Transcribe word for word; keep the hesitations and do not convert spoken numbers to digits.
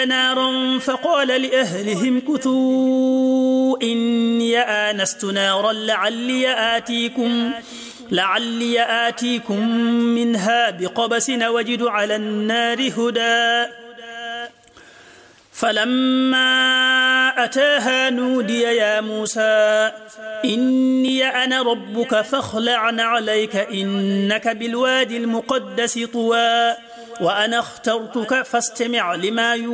نارا فقال لأهلهم كثوا إني آنست نارا لعلي آتيكم لعلي آتيكم منها بقبس وجد على النار هدى فلما أتاها نودي يا موسى إني أنا ربك فاخلع عليك إنك بالوادي المقدس طوى وأنا اخترتك فاستمع لما يوحى